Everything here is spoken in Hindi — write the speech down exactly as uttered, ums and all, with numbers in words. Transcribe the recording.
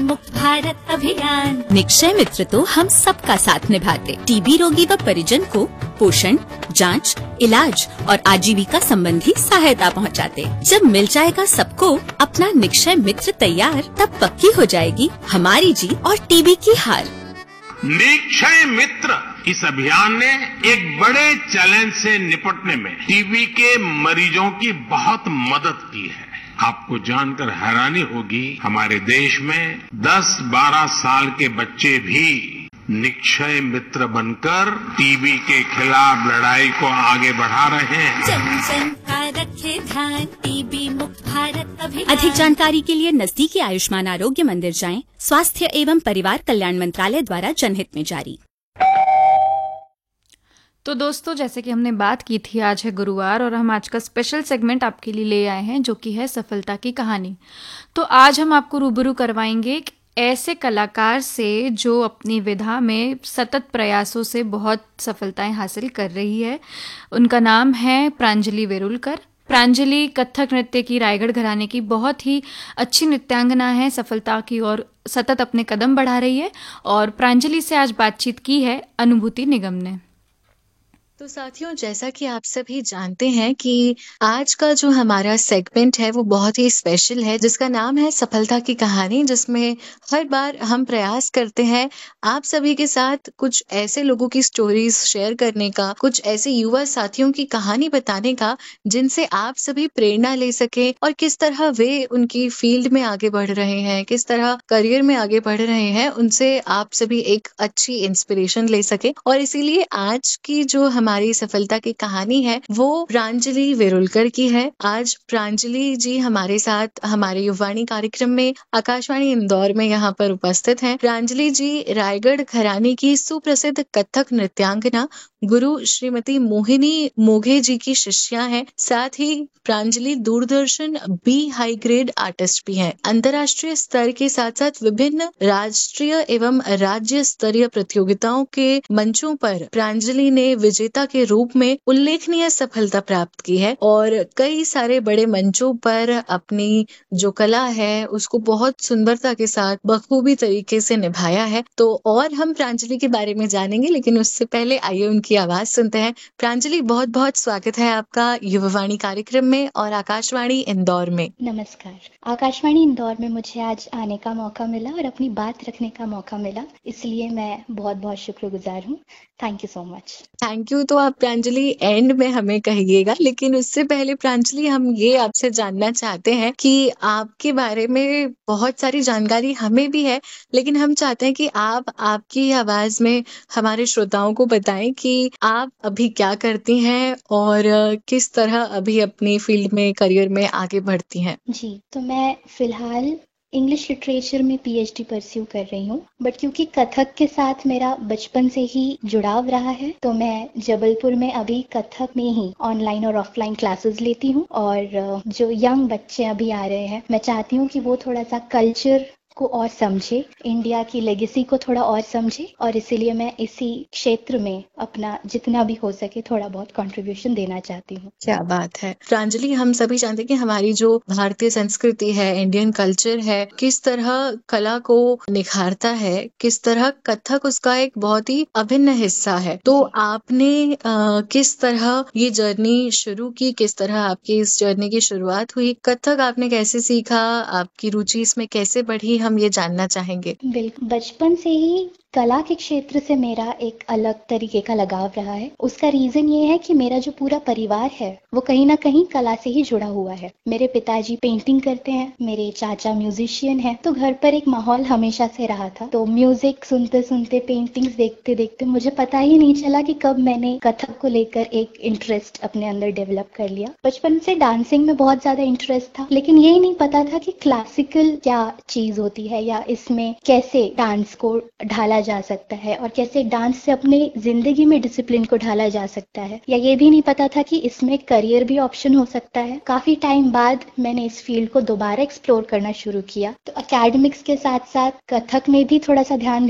मुक्त भारत अभियान। निक्षय मित्र तो हम सबका साथ निभाते, टीबी रोगी व परिजन को पोषण, जांच, इलाज और आजीविका संबंधी सहायता पहुंचाते। जब मिल जाएगा सबको अपना निक्षय मित्र तैयार, तब पक्की हो जाएगी हमारी जीत और टीबी की हार। निक्षय मित्र इस अभियान ने एक बड़े चैलेंज से निपटने में टीबी के मरीजों की बहुत मदद की है। आपको जानकर हैरानी होगी, हमारे देश में दस बारह साल के बच्चे भी निक्षय मित्र बनकर टीबी के खिलाफ लड़ाई को आगे बढ़ा रहे हैं। जन जन का रखे ध्यान, टीबी मुक्त भारत अभियान। अधिक जानकारी के लिए नजदीकी आयुष्मान आरोग्य मंदिर जाएं। स्वास्थ्य एवं परिवार कल्याण मंत्रालय द्वारा जनहित में जारी। तो दोस्तों, जैसे कि हमने बात की थी, आज है गुरुवार और हम आज का स्पेशल सेगमेंट आपके लिए ले आए हैं, जो कि है सफलता की कहानी। तो आज हम आपको रूबरू करवाएंगे एक ऐसे कलाकार से जो अपनी विधा में सतत प्रयासों से बहुत सफलताएं हासिल कर रही है। उनका नाम है प्रांजलि वेरुलकर। प्रांजलि कथक नृत्य की रायगढ़ घराने की बहुत ही अच्छी नृत्यांगना है, सफलता की ओर सतत अपने कदम बढ़ा रही है। और प्रांजलि से आज बातचीत की है अनुभूति निगम ने। तो साथियों, जैसा कि आप सभी जानते हैं कि आज का जो हमारा सेगमेंट है वो बहुत ही स्पेशल है, जिसका नाम है सफलता की कहानी, जिसमें हर बार हम प्रयास करते हैं आप सभी के साथ कुछ ऐसे लोगों की स्टोरीज शेयर करने का, कुछ ऐसे युवा साथियों की कहानी बताने का जिनसे आप सभी प्रेरणा ले सके और किस तरह वे उनकी फील्ड में आगे बढ़ रहे हैं, किस तरह करियर में आगे बढ़ रहे हैं, उनसे आप सभी एक अच्छी इंस्पिरेशन ले सके। और इसीलिए आज की जो हमारी सफलता की कहानी है वो प्रांजलि वेरुलकर की है। आज प्रांजलि जी हमारे साथ हमारे युवाणी कार्यक्रम में आकाशवाणी इंदौर में यहाँ पर उपस्थित हैं। प्रांजलि जी रायगढ़ घराने की सुप्रसिद्ध कथक नृत्यांगना गुरु श्रीमती मोहिनी मोघे जी की शिष्या हैं। साथ ही Pranjali Doordarshan B high grade artist भी हैं। अंतर्राष्ट्रीय स्तर के साथ साथ विभिन्न राष्ट्रीय एवं राज्य स्तरीय प्रतियोगिताओं के मंचों पर प्रांजलि ने विजेता के रूप में उल्लेखनीय सफलता प्राप्त की है और कई सारे बड़े मंचों पर अपनी जो कला है उसको बहुत सुंदरता के साथ बखूबी तरीके से निभाया है। तो और हम प्रांजलि के बारे में जानेंगे, लेकिन उससे पहले आइए उनकी आवाज सुनते हैं। प्रांजलि, बहुत बहुत स्वागत है आपका युवावाणी कार्यक्रम में और आकाशवाणी इंदौर में। नमस्कार। आकाशवाणी इंदौर में मुझे आज आने का मौका मिला और अपनी बात रखने का मौका मिला, इसलिए मैं बहुत बहुत शुक्रगुजार हूँ। Thank you so much. Thank you. तो आप प्रांजलि एंड में हमें कहिएगा, लेकिन उससे पहले प्रांजलि हम ये आपसे जानना चाहते हैं कि आपके बारे में बहुत सारी जानकारी हमें भी है, लेकिन हम चाहते हैं कि आप आपकी आवाज में हमारे श्रोताओं को बताएं कि आप अभी क्या करती हैं और किस तरह अभी अपनी फील्ड में करियर में आगे बढ़ती हैं। जी, तो मैं फिलहाल इंग्लिश लिटरेचर में पीएचडी परस्यू कर रही हूँ, बट क्योंकि कथक के साथ मेरा बचपन से ही जुड़ाव रहा है तो मैं जबलपुर में अभी कथक में ही ऑनलाइन और ऑफलाइन क्लासेस लेती हूँ। और जो यंग बच्चे अभी आ रहे हैं, मैं चाहती हूँ कि वो थोड़ा सा कल्चर को और समझे, इंडिया की लेगेसी को थोड़ा और समझे, और इसीलिए मैं इसी क्षेत्र में अपना जितना भी हो सके थोड़ा बहुत कंट्रीब्यूशन देना चाहती हूँ। क्या बात है प्रांजलि। हम सभी जानते हैं कि हमारी जो भारतीय संस्कृति है, इंडियन कल्चर है, किस तरह कला को निखारता है, किस तरह कथक उसका एक बहुत ही अभिन्न हिस्सा है। तो आपने आ, किस तरह ये जर्नी शुरू की, किस तरह आपकी इस जर्नी की शुरुआत हुई, कथक आपने कैसे सीखा, आपकी रुचि इसमें कैसे बढ़ी, हम ये जानना चाहेंगे। बिल्कुल, बचपन से ही कला के क्षेत्र से मेरा एक अलग तरीके का लगाव रहा है। उसका रीजन ये है कि मेरा जो पूरा परिवार है वो कहीं ना कहीं कला से ही जुड़ा हुआ है। मेरे पिताजी पेंटिंग करते हैं, मेरे चाचा म्यूजिशियन हैं, तो घर पर एक माहौल हमेशा से रहा था। तो म्यूजिक सुनते सुनते, पेंटिंग्स देखते देखते मुझे पता ही नहीं चला कि कब मैंने कथक को लेकर एक इंटरेस्ट अपने अंदर डेवलप कर लिया। बचपन से डांसिंग में बहुत ज्यादा इंटरेस्ट था, लेकिन यही नहीं पता था कि क्लासिकल क्या चीज होती है या इसमें कैसे डांस को ढाला जा सकता है और कैसे डांस से अपने जिंदगी में डिसिप्लिन को ढाला जा सकता है, या ये भी नहीं पता था कि इसमें करियर भी ऑप्शन हो सकता है। काफी टाइम बाद मैंने इस फील्ड को दोबारा एक्सप्लोर करना शुरू किया, तो एकेडमिक्स के साथ साथ कथक में भी थोड़ा सा ध्यान